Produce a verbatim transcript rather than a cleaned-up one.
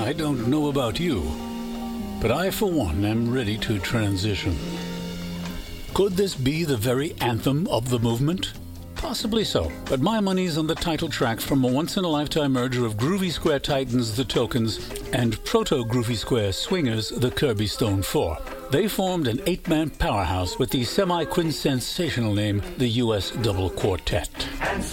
I don't know about you, but I, for one, am ready to transition. Could this be the very anthem of the movement? Possibly so, but my money's on the title track from a once-in-a-lifetime merger of Groovy Square Titans, the Tokens, and Proto-Groovy Square Swingers, the Kirby Stone Four. They formed an eight-man powerhouse with the semi-quintessential name, the U S Double Quartet.